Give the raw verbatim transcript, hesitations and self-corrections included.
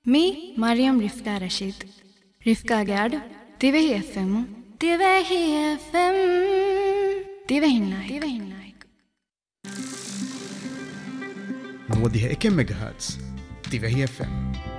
मी ಮರಿಯಂ ರಿಫ್ಕಾ ರಶೀದ್. ರಿಫ್ಕಾಗೆ ಆಡು ದಿವೆಹಿ F M ದಿವೆಹಿ F M ದಿವೆಹಿ Nayak ದಿವೆಹಿ Nayak نوديها كم ميجا هرتز. ದಿವೆಹಿ F M